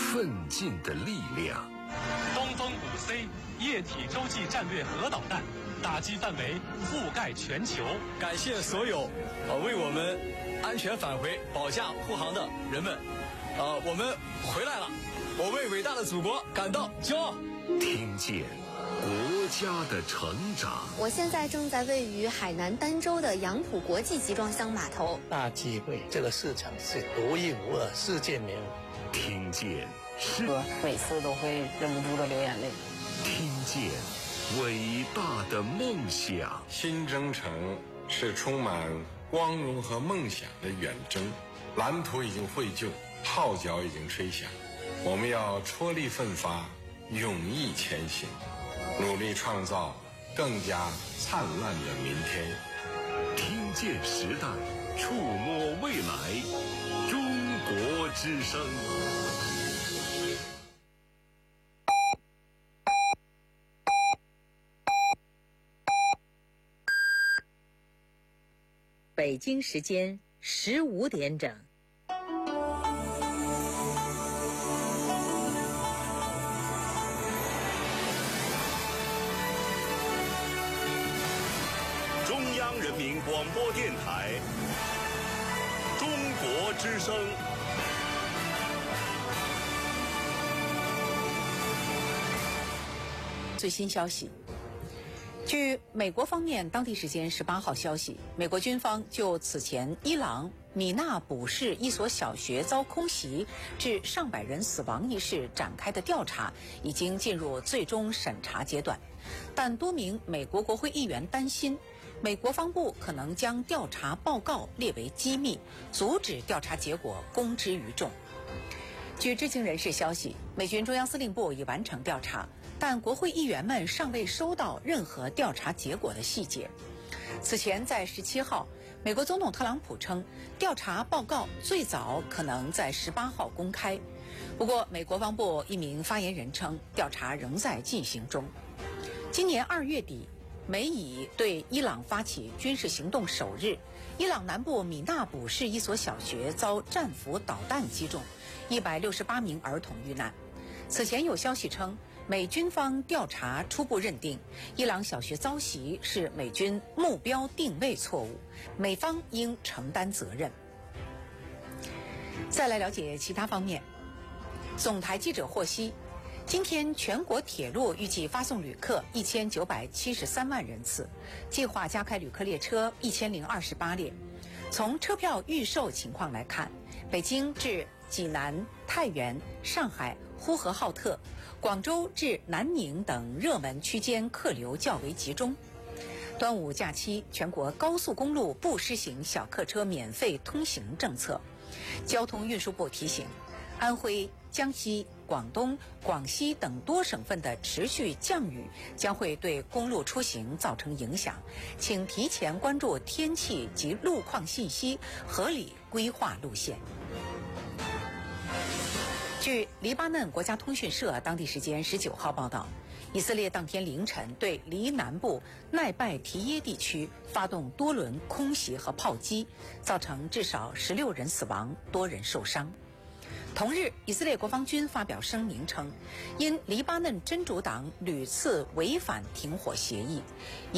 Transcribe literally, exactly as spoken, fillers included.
奋进的力量。 东风五 C 液体洲际战略核导弹，打击范围覆盖全球。 感谢所有呃为我们安全返回、保驾护航的人们，呃，我们回来了，我为伟大的祖国感到骄傲。 听见国家的成长。 我现在正在位于海南儋州的杨浦国际集装箱码头。 大机会，这个市场是独一无二，世界没有。 听见是每次都会忍不住的流眼泪。 听见伟大的梦想。 新征程是充满光荣和梦想的远征，蓝图已经绘就，号角已经吹响，我们要踔厉奋发，勇毅前行，努力创造更加灿烂的明天。 听见时代，触摸未来，中国之声。 北京时间十五点整。 中央人民广播电台，中国之声。 最新消息。据美国方面当地时间十八号消息，美国军方就此前伊朗米纳卜市一所小学遭空袭致上百人死亡一事展开的调查已经进入最终审查阶段，但多名美国国会议员担心美国方部可能将调查报告列为机密，阻止调查结果公之于众。据知情人士消息，美军中央司令部已完成调查，但国会议员们尚未收到任何调查结果的细节。此前在十七号，美国总统特朗普称，调查报告最早可能在十八号公开。不过，美国防部一名发言人称，调查仍在进行中。今年二月底，美以对伊朗发起军事行动首日，伊朗南部米纳卜市一所小学遭战斧导弹击中，一百六十八名儿童遇难。此前有消息称，美军方调查初步认定，伊朗小学遭袭是美军目标定位错误，美方应承担责任。再来了解其他方面。总台记者获悉，今天全国铁路预计发送旅客一千九百七十三万人次，计划加开旅客列车一千零二十八列。从车票预售情况来看，北京至济南、太原、上海、呼和浩特、广州至南宁等热门区间客流较为集中。端午假期，全国高速公路不施行小客车免费通行政策。交通运输部提醒，安徽、江西、广东、广西等多省份的持续降雨将会对公路出行造成影响，请提前关注天气及路况信息，合理规划路线。据黎巴嫩国家通讯社当地时间十九号报道，以色列当天凌晨对黎南部奈拜提耶地区发动多轮空袭和炮击，造成至少十六人死亡，多人受伤。同日，以色列国防军发表声明称，因黎巴嫩真主党屡次违反停火协议，